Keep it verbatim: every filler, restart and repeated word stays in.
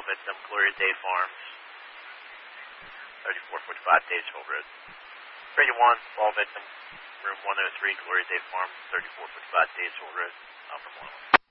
victim, Gloria Day Farms, thirty-four forty-five Days Hill Road. Radio one, fall victim, room one oh three, Gloria Day Farms, thirty-four forty-five Days Hill Road, Alpha one.